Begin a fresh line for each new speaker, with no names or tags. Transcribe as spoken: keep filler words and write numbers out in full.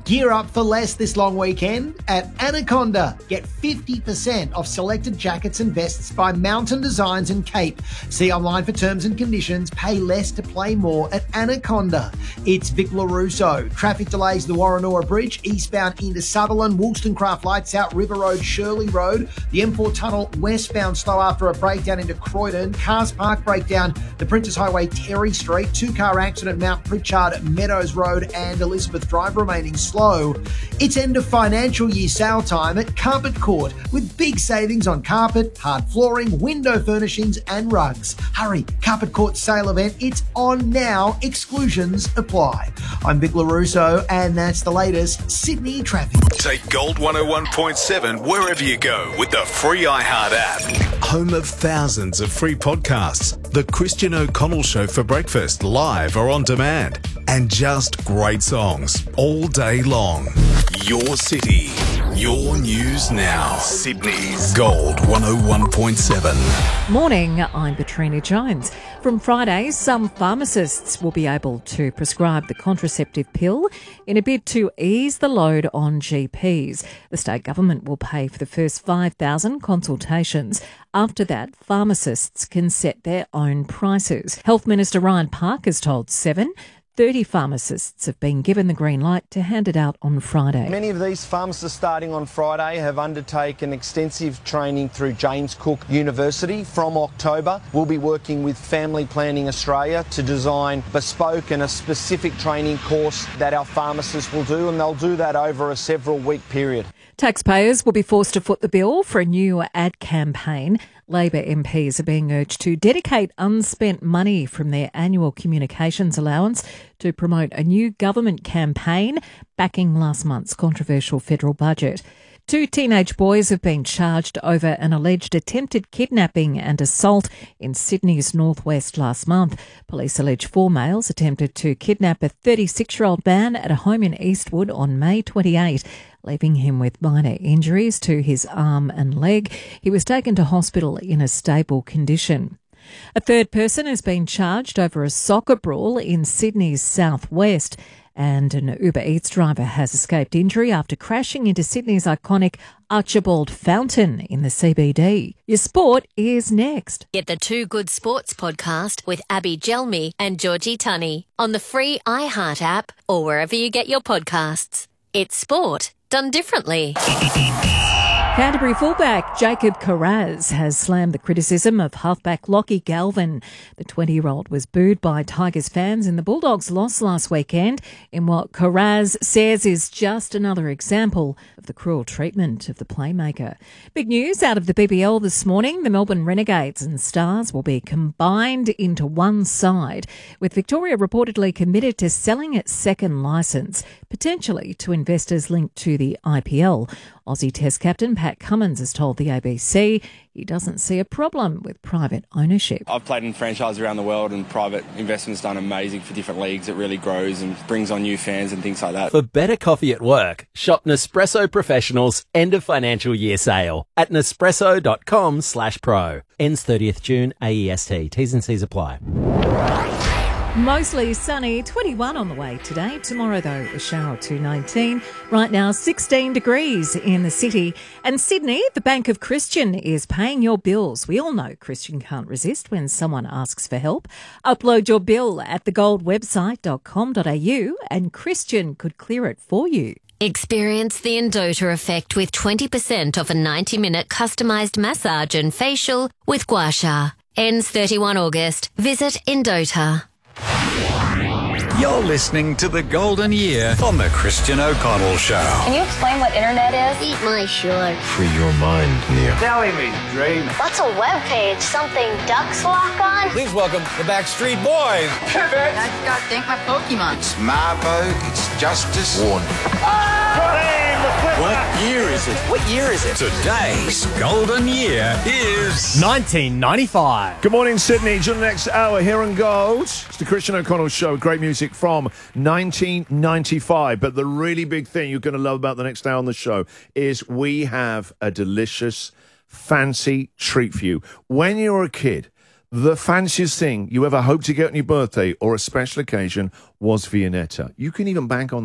Gear up for less this long weekend at Anaconda. Get fifty percent off selected jackets and vests by Mountain Designs and Cape. See online for terms and conditions. Pay less to play more at Anaconda. It's Vic LaRusso. Traffic delays the Warrenora Bridge, eastbound into Sutherland, Wollstonecraft lights out, River Road, Shirley Road. The M four tunnel westbound slow after a breakdown into Croydon. Cars Park breakdown, the Princess Highway, Terry Street. Two-car accident, Mount Pritchard, Meadows Road and Elizabeth Drive remaining slow. It's end of financial year sale time at Carpet Court with big savings on carpet, hard flooring, window furnishings and rugs. Hurry, Carpet Court sale event. It's on now. Exclusions apply. I'm Vic LaRusso and that's the latest Sydney traffic.
Take Gold one oh one point seven wherever you go with the free iHeart app. Home of thousands of free podcasts. The Christian O'Connell Show for breakfast, live or on demand. And just great songs all day long. Your city, your news now. Sydney's Gold one oh one point seven.
Morning, I'm Katrina Jones. From Friday, some pharmacists will be able to prescribe the contraceptive pill in a bid to ease the load on G Ps. The state government will pay for the first five thousand consultations. After that, pharmacists can set their own prices. Health Minister Ryan Park has told Seven thirty pharmacists have been given the green light to hand it out on Friday.
Many of these pharmacists starting on Friday have undertaken extensive training through James Cook University. From October, we'll be working with Family Planning Australia to design bespoke and a specific training course that our pharmacists will do, and they'll do that over a several week period.
Taxpayers will be forced to foot the bill for a new ad campaign. Labor M Ps are being urged to dedicate unspent money from their annual communications allowance to promote a new government campaign backing last month's controversial federal budget. Two teenage boys have been charged over an alleged attempted kidnapping and assault in Sydney's northwest last month. Police allege four males attempted to kidnap a thirty-six-year-old man at a home in Eastwood on May twenty-eighth, leaving him with minor injuries to his arm and leg. He was taken to hospital in a stable condition. A third person has been charged over a soccer brawl in Sydney's southwest. And an Uber Eats driver has escaped injury after crashing into Sydney's iconic Archibald Fountain in the C B D. Your sport is next.
Get the Two Good Sports podcast with Abby Gelmi and Georgie Tunney on the free iHeart app or wherever you get your podcasts. It's sport done differently.
Canterbury fullback Jacob Carraz has slammed the criticism of halfback Lockie Galvin. The twenty-year-old was booed by Tigers fans in the Bulldogs' loss last weekend in what Carraz says is just another example of the cruel treatment of the playmaker. Big news out of the B B L this morning. The Melbourne Renegades and Stars will be combined into one side, with Victoria reportedly committed to selling its second licence, potentially to investors linked to the I P L. Aussie Test captain Pat Cummins has told the A B C he doesn't see a problem with private ownership.
I've played in franchises around the world and private investment's done amazing for different leagues. It really grows and brings on new fans and things like that.
For better coffee at work, shop Nespresso Professional's end of financial year sale at nespresso.com slash pro. Ends thirtieth June, A E S T. T's and C's apply.
Mostly sunny, twenty-one on the way today. Tomorrow, though, a shower to nineteen. Right now, sixteen degrees in the city. And Sydney, the Bank of Christian is paying your bills. We all know Christian can't resist when someone asks for help. Upload your bill at the gold website dot com dot a u and Christian could clear it for you.
Experience the Endota effect with twenty percent off a ninety-minute customised massage and facial with Gua Sha. Ends thirty-first August. Visit Endota.
You're listening to The Golden Year on The Christian O'Connell Show.
Can you explain what internet is?
Eat my shirt.
Free your mind, Neil.
Telling me, dream.
What's a web page? Something ducks walk on?
Please welcome the Backstreet Boys.
Pivot. I just gotta thank my Pokemon.
It's Marbo, it's Justice. Warn.
Ah!
What year is it? What year is it?
Today's Golden Year is
nineteen ninety-five.
Good morning, Sydney. During the next hour here on Gold, it's the Christian O'Connell Show. Great music from nineteen ninety-five. But the really big thing you're going to love about the next hour on the show is we have a delicious, fancy treat for you. When you're a kid, the fanciest thing you ever hoped to get on your birthday or a special occasion was Viennetta. You can even bank on